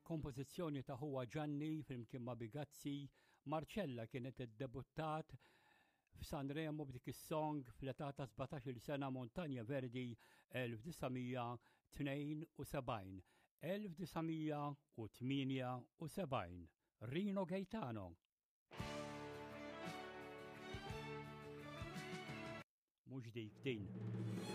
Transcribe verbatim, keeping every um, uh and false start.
kompożizzjoni ta' Huwa Gianni flimkien ma' Bigazzi. Marcella kienet iddebuttat f'Sanremo b'dik is-song fl-età ta' sebgħax-il sena Montagna Verdi elf tisa' tnejn u sebgħin. elf tisa' tminja u sebgħin. Rino Gaetano. Mhux dik din.